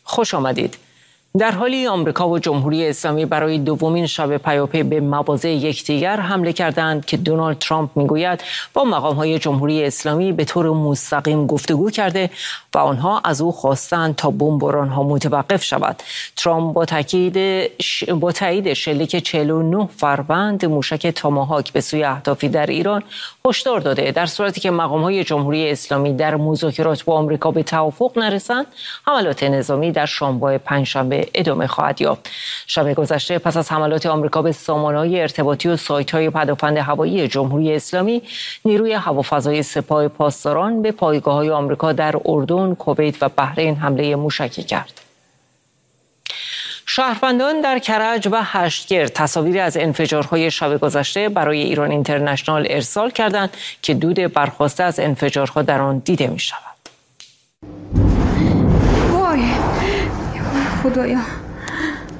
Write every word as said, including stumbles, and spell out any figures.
خوش آمدید. در حالی آمریکا و جمهوری اسلامی برای دومین شب پیاپی به مواضع یکدیگر حمله کردند که دونالد ترامپ میگوید با مقام‌های جمهوری اسلامی به طور مستقیم گفتگو کرده و آنها از او خواستند تا بمباران‌ها متوقف شود. ترامپ با تاکید ش... با تایید شلیک چهل و نه فروند موشک تاماهاک به سوی اهدافی در ایران هشدار داده در صورتی که مقام‌های جمهوری اسلامی در مذاکرات با آمریکا به توافق نرسند، حملات نظامی در شنبه پنجشنبه ادامه خواهد یافت. شب گذشته پس از حملات آمریکا به سامانه‌های ارتباطی و سایت‌های پدافند هوایی جمهوری اسلامی، نیروی هوافضای سپاه پاسداران به پایگاه‌های آمریکا در اردن، کویت و بحرین حمله موشکی کرد. شهروندان در کرج و هشتگرد تصاویری از انفجارهای شب گذشته برای ایران اینترنشنال ارسال کردند که دود برخاسته از انفجارها در آن دیده می شود. وای خدایا.